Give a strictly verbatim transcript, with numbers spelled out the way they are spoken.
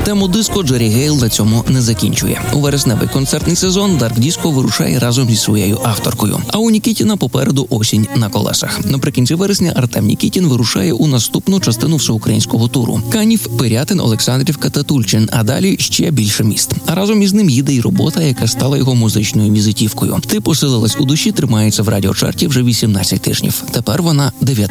Тему диско Джері Гейл на цьому не закінчує. У вересневий концертний сезон Дарк Диско вирушає разом зі своєю авторкою. А у Нікітіна попереду осінь на колесах. Наприкінці вересня Артем Нікітін вирушає у наступну частину всеукраїнського туру. Канів, Пирятин, Олександрівка та Тульчин, а далі ще більше міст. А разом із ним їде й робота, яка стала його музичною візитівкою. Ти посилилась у душі, тримається в радіочарті вже вісімнадцять тижнів. Тепер вона дев'ятнадцята.